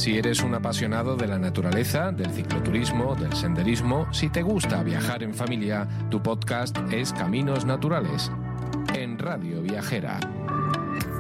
Si eres un apasionado de la naturaleza, del cicloturismo, del senderismo, si te gusta viajar en familia, tu podcast es Caminos Naturales, en Radio Viajera.